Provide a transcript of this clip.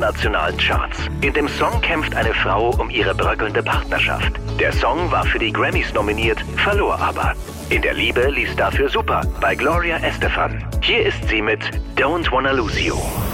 internationalen Charts. In dem Song kämpft eine Frau um ihre bröckelnde Partnerschaft. Der Song war für die Grammys nominiert, verlor aber. In der Liebe lief dafür super bei Gloria Estefan. Hier ist sie mit Don't Wanna Lose You.